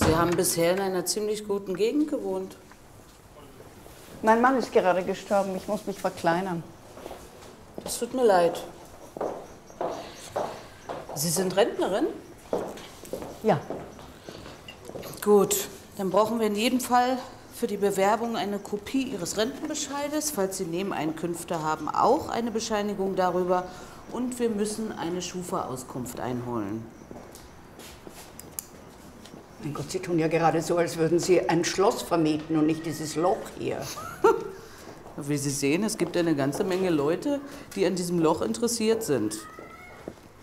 Sie haben bisher in einer ziemlich guten Gegend gewohnt. Mein Mann ist gerade gestorben. Ich muss mich verkleinern. Das tut mir leid. Sie sind Rentnerin? Ja. Gut, dann brauchen wir in jedem Fall für die Bewerbung eine Kopie Ihres Rentenbescheides. Falls Sie Nebeneinkünfte haben, auch eine Bescheinigung darüber. Und wir müssen eine Schufa-Auskunft einholen. Mein Gott, Sie tun ja gerade so, als würden Sie ein Schloss vermieten und nicht dieses Loch hier. Wie Sie sehen, es gibt eine ganze Menge Leute, die an diesem Loch interessiert sind.